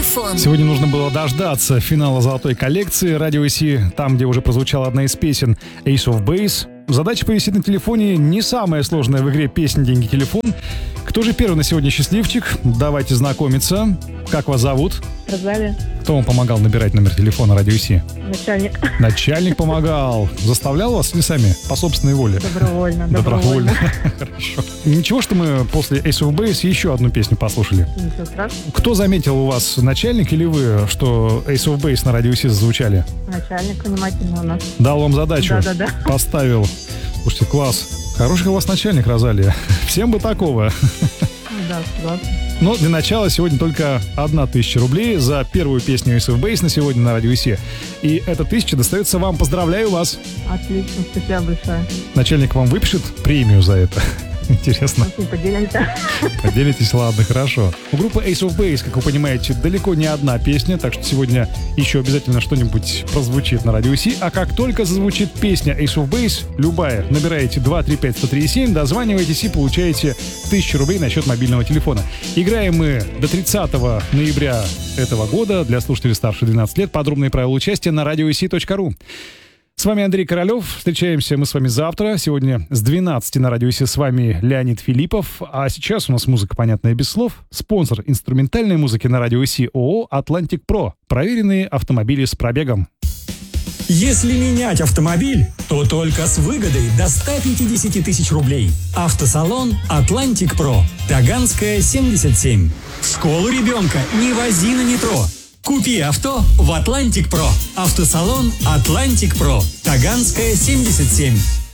телефон. Сегодня нужно было дождаться финала золотой коллекции Радио Си, там, где уже прозвучала одна из песен Ace of Base. Задача повисит на телефоне не самая сложная в игре «Песня, деньги, телефон». Кто же первый на сегодня счастливчик? Давайте знакомиться. Как вас зовут? Розалия. Кто вам помогал набирать номер телефона Радио Си? Начальник. Начальник помогал. Заставлял вас или сами? По собственной воле? Добровольно. Хорошо. Ничего, что мы после Ace of Base еще одну песню послушали? Ничего страшного. Кто заметил у вас, начальник или вы, что Ace of Base на Радио Си зазвучали? Начальник внимательно у нас. Дал вам задачу? Да. Поставил. Слушайте, класс. Хороший у вас начальник, Розалия. Всем бы такого. Да, согласна. Но для начала сегодня только 1000 рублей за первую песню Ace of Base на сегодня на Радио Си. И эта 1000 достается вам. Поздравляю вас. Отлично, спасибо большое. Начальник вам выпишет премию за это. Интересно. Поделимся. Поделитесь, ладно, хорошо. У группы Ace of Base, как вы понимаете, далеко не одна песня, так что сегодня еще обязательно что-нибудь прозвучит на Радио Си. А как только зазвучит песня Ace of Base, любая, набираете 235-137, дозваниваетесь и получаете 1000 рублей на счет мобильного телефона. Играем мы до 30 ноября этого года для слушателей старше 12 лет. Подробные правила участия на radiosi.ru. С вами Андрей Королёв. Встречаемся мы с вами завтра. Сегодня с 12 на Радио Си с вами Леонид Филиппов. А сейчас у нас музыка, понятная без слов. Спонсор инструментальной музыки на Радио Си ООО «Атлантик Про». Проверенные автомобили с пробегом. Если менять автомобиль, то только с выгодой до 150 тысяч рублей. Автосалон «Атлантик Про». Таганская, 77. В школу ребенка не вози на метро. Купи авто в «Атлантик Про». Автосалон «Атлантик Про». Таганская, 77.